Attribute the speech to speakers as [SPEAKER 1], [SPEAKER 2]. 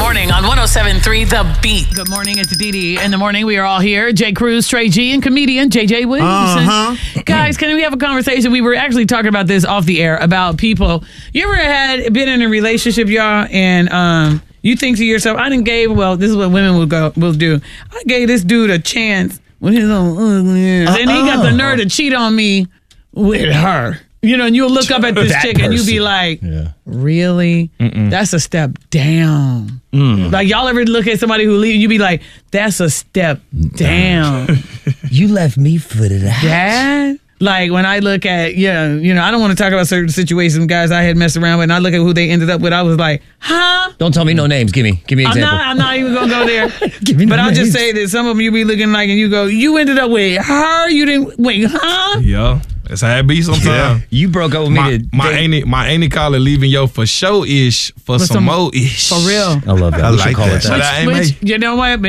[SPEAKER 1] morning on 107.3 The Beat.
[SPEAKER 2] Good morning, it's Dee in the morning. We are all here. Jay Cruz, Trey G, and comedian JJ Williamson. Guys, can we have a conversation? We were actually talking about this off the air about people. You ever been in a relationship, y'all, and you think to yourself, I done gave, well, this is what women will do. I gave this dude a chance with his own ugly ass, and he got the nerve to cheat on me with her. You know, and you'll look up at this chick and you'll be like, really? That's a step down. Like, y'all ever look at somebody who leaves, you be like, that's a step down.
[SPEAKER 3] You left me for that.
[SPEAKER 2] Dad? Like, when I look at, you know, I don't want to talk about certain situations, guys I had messed around with, and I look at who they ended up with, I was like, huh?
[SPEAKER 3] Don't tell me no names. Give me an example.
[SPEAKER 2] I'm not even going to go there.
[SPEAKER 3] Give me no
[SPEAKER 2] I'll
[SPEAKER 3] names.
[SPEAKER 2] just say that some of them you be looking like, and you go, you ended up with her? You didn't, wait, huh?
[SPEAKER 4] Yeah. That's how it be sometimes.
[SPEAKER 3] Yeah. You broke up with me.
[SPEAKER 4] My auntie call it leaving yo for show ish for some more ish.
[SPEAKER 2] For real.
[SPEAKER 3] I love that.
[SPEAKER 5] I
[SPEAKER 3] We
[SPEAKER 5] like
[SPEAKER 3] should call
[SPEAKER 5] that.
[SPEAKER 3] it that.
[SPEAKER 4] Shout out, Amy.
[SPEAKER 2] You know what?